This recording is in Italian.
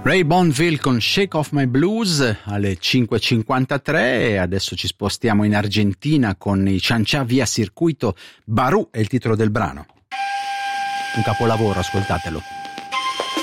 Ray Bonville con Shake Off My Blues alle 5.53 e adesso ci spostiamo in Argentina con i Ciancià via circuito. Barú è il titolo del brano. Un capolavoro, ascoltatelo.